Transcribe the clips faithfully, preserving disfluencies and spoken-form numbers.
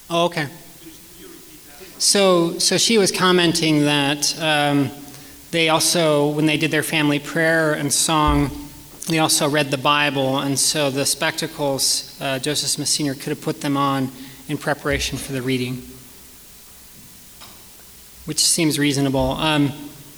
Oh, okay. So, so she was commenting that um, they also, when they did their family prayer and song, they also read the Bible, and so the spectacles, uh, Joseph Smith Senior could have put them on in preparation for the reading, which seems reasonable. Um,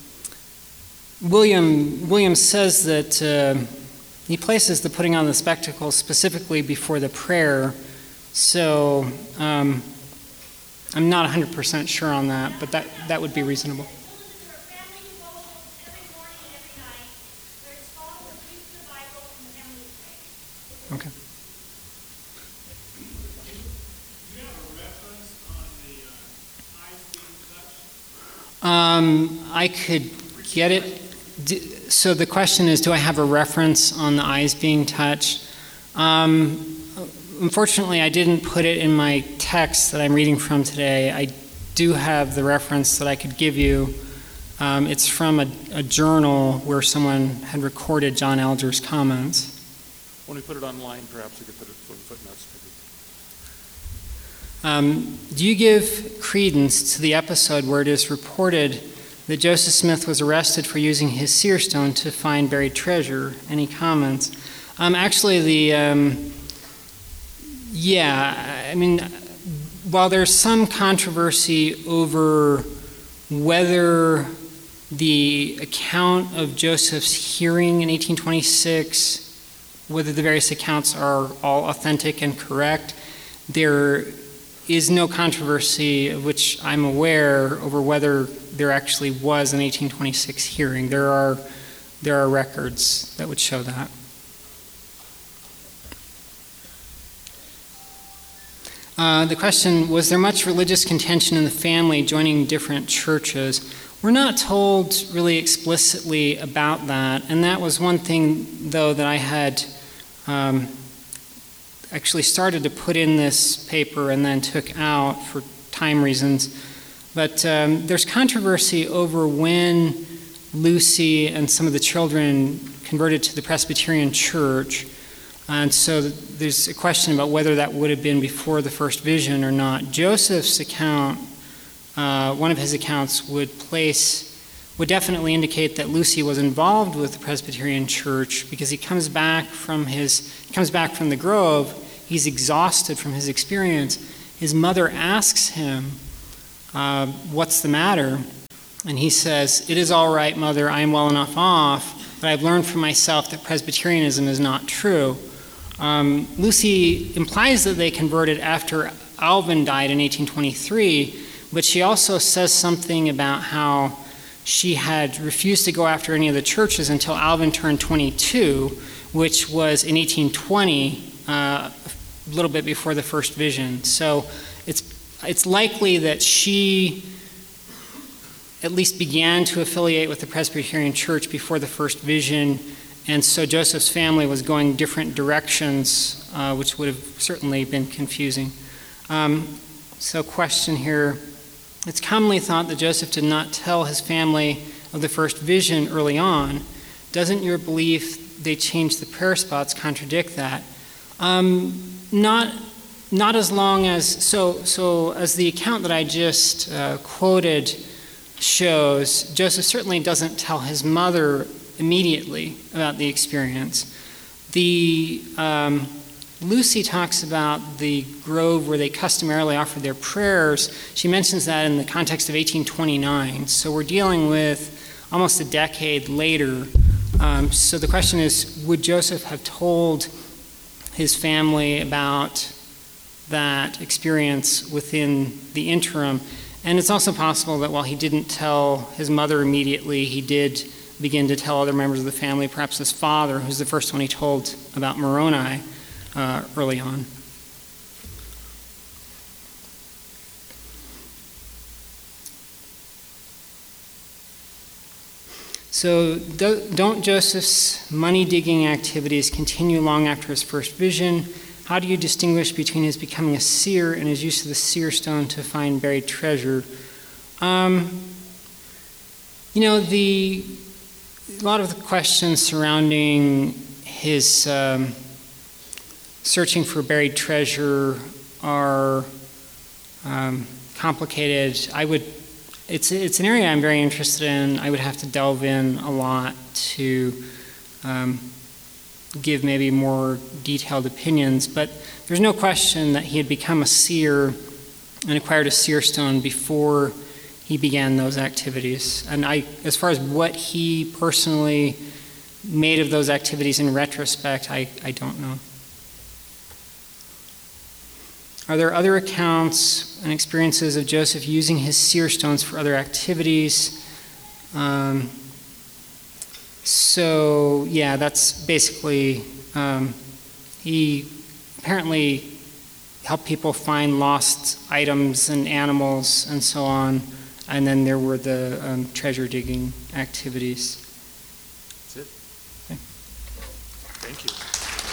William William says that uh, he places the putting on the spectacles specifically before the prayer, so um, I'm not one hundred percent sure on that, but that, that would be reasonable. Okay. Um, I could get it. So the question is, do I have a reference on the eyes being touched? Um, unfortunately, I didn't put it in my text that I'm reading from today. I do have the reference that I could give you. Um, it's from a, a journal where someone had recorded John Alger's comments. When we put it online, perhaps we could put it for footnotes. Um, do you give credence to the episode where it is reported that Joseph Smith was arrested for using his seer stone to find buried treasure? Any comments? Um, actually, the um, yeah, I mean, while there's some controversy over whether the account of Joseph's hearing in eighteen twenty-six, whether the various accounts are all authentic and correct, there is no controversy of which I'm aware over whether there actually was an eighteen twenty-six hearing. There are there are records that would show that. Uh, the question, was there much religious contention in the family joining different churches? We're not told really explicitly about that, and that was one thing, though, that I had um, actually started to put in this paper and then took out for time reasons. But um, there's controversy over when Lucy and some of the children converted to the Presbyterian Church. And so there's a question about whether that would have been before the first vision or not. Joseph's account, uh, one of his accounts would place, would definitely indicate that Lucy was involved with the Presbyterian Church because he comes back from his, he comes back from the Grove. He's exhausted from his experience. His mother asks him, uh, what's the matter? And he says, "It is all right, Mother, I am well enough off, but I've learned for myself that Presbyterianism is not true." Um, Lucy implies that they converted after Alvin died in eighteen twenty-three, but she also says something about how she had refused to go after any of the churches until Alvin turned twenty-two, which was in eighteen twenty, uh, a little bit before the first vision. So it's it's likely that she at least began to affiliate with the Presbyterian Church before the first vision, and so Joseph's family was going different directions, uh, which would have certainly been confusing. Um, so question here, it's commonly thought that Joseph did not tell his family of the first vision early on. Doesn't your belief they changed the prayer spots contradict that? Um, not not as long as, so, so as the account that I just uh, quoted shows, Joseph certainly doesn't tell his mother immediately about the experience. The um, Lucy talks about the grove where they customarily offered their prayers. She mentions that in the context of eighteen twenty-nine. So we're dealing with almost a decade later. Um, so the question is, would Joseph have told his family about that experience within the interim? And it's also possible that while he didn't tell his mother immediately, he did begin to tell other members of the family, perhaps his father, who's the first one he told about Moroni uh, early on. So don't Joseph's money-digging activities continue long after his first vision? How do you distinguish between his becoming a seer and his use of the seer stone to find buried treasure? Um, you know, the a lot of the questions surrounding his um, searching for buried treasure are um, complicated. I would, it's it's an area I'm very interested in. I would have to delve in a lot to um, give maybe more detailed opinions, but there's no question that he had become a seer and acquired a seer stone before he began those activities. And I, as far as what he personally made of those activities in retrospect, I, I don't know. Are there other accounts and experiences of Joseph using his seer stones for other activities? Um, so, yeah, that's basically, um, he apparently helped people find lost items and animals and so on. And then there were the um, treasure digging activities. That's it. Okay. Thank you.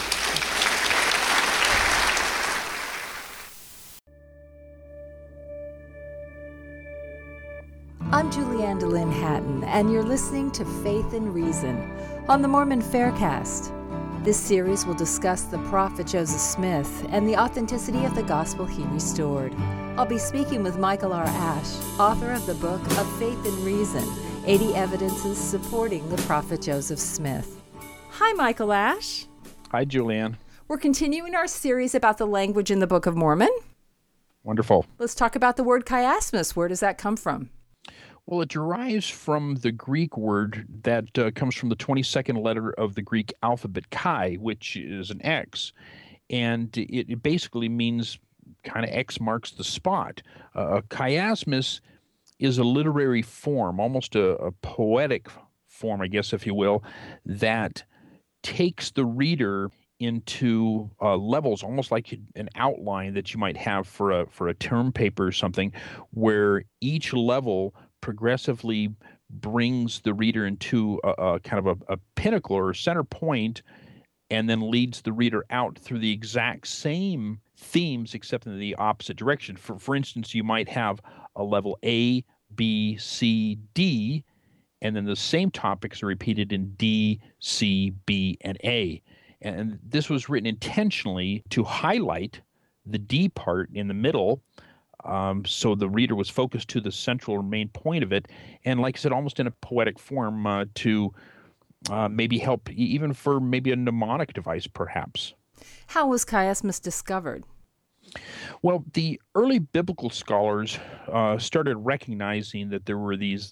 I'm Julianne DeLynn Hatton, and you're listening to Faith and Reason on the Mormon Faircast. This series will discuss the prophet Joseph Smith and the authenticity of the gospel he restored. I'll be speaking with Michael R. Ash, author of the book of Faith and Reason, eighty Evidences Supporting the Prophet Joseph Smith. Hi, Michael Ash. Hi, Julianne. We're continuing our series about the language in the Book of Mormon. Wonderful. Let's talk about the word chiasmus. Where does that come from? Well, it derives from the Greek word that uh, comes from the twenty-second letter of the Greek alphabet, chi, which is an X. And it, it basically means kind of X marks the spot. Uh, chiasmus is a literary form, almost a, a poetic form, I guess, if you will, that takes the reader into uh, levels, almost like an outline that you might have for a for a term paper or something, where each level progressively brings the reader into a, a kind of a, a pinnacle or a center point, and then leads the reader out through the exact same themes, except in the opposite direction. For for instance, you might have a level A, B, C, D, and then the same topics are repeated in D, C, B, and A. And this was written intentionally to highlight the D part in the middle, um, so the reader was focused to the central or main point of it. And like I said, almost in a poetic form uh, to uh, maybe help, even for maybe a mnemonic device, perhaps. How was chiasmus discovered? Well, the early biblical scholars uh, started recognizing that there were these